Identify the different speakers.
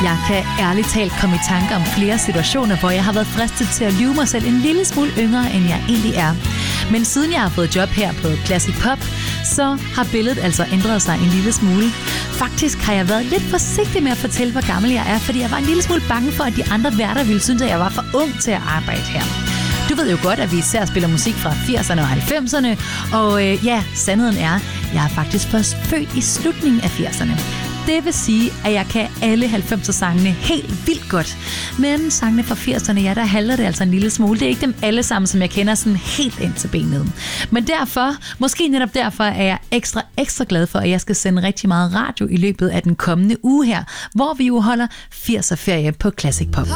Speaker 1: Jeg kan ærligt talt komme i tanke om flere situationer, hvor jeg har været fristet til at lyve mig selv en lille smule yngre, end jeg egentlig er. Men siden jeg har fået job her på Classic Pop, så har billedet altså ændret sig en lille smule. Faktisk har jeg været lidt forsigtig med at fortælle, hvor gammel jeg er, fordi jeg var en lille smule bange for, at de andre værter ville synes, at jeg var for ung til at arbejde her. Du ved jo godt, at vi især spiller musik fra 80'erne og 90'erne, og sandheden er, jeg er faktisk først født i slutningen af 80'erne. Det vil sige, at jeg kan alle 90'er-sangene helt vildt godt. Men sangene fra 80'erne, ja, der halter det altså en lille smule. Det er ikke dem alle sammen, som jeg kender sådan helt ind til benet. Men derfor, måske netop derfor, er jeg ekstra glad for, at jeg skal sende rigtig meget radio i løbet af den kommende uge her, hvor vi jo holder 80'er-ferie på Classic Pop.